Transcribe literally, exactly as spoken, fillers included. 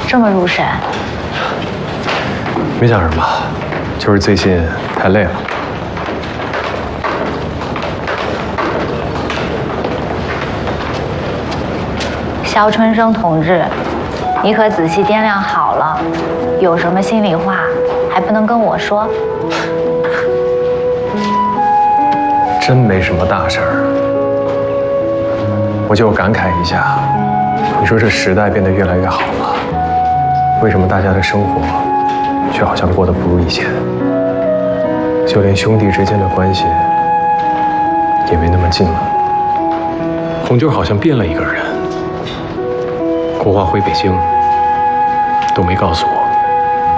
这么入神？ 没想什么，就是最近太累了。 肖春生同志，你可仔细掂量好了，有什么心里话还不能跟我说？ 真没什么大事儿，我就感慨一下，你说这时代变得越来越好了，为什么大家的生活却好像过得不如以前？就连兄弟之间的关系也没那么近了。红军好像变了一个人，国华回北京都没告诉我。